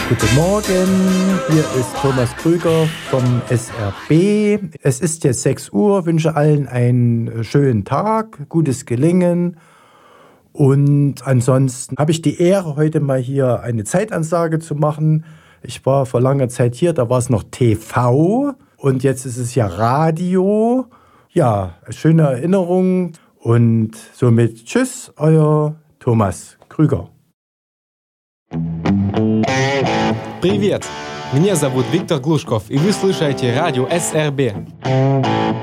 Guten Morgen, hier ist Thomas Krüger vom SRB. Es ist jetzt 6 Uhr, wünsche allen einen schönen Tag, gutes Gelingen. Und ansonsten habe ich die Ehre, heute mal hier eine Zeitansage zu machen. Ich war vor langer Zeit hier, da war es noch TV und jetzt ist es ja Radio. Ja, schöne Erinnerung und somit tschüss, euer Thomas Krüger. Привет! Меня зовут Виктор Глушков, и вы слушаете радио СРБ.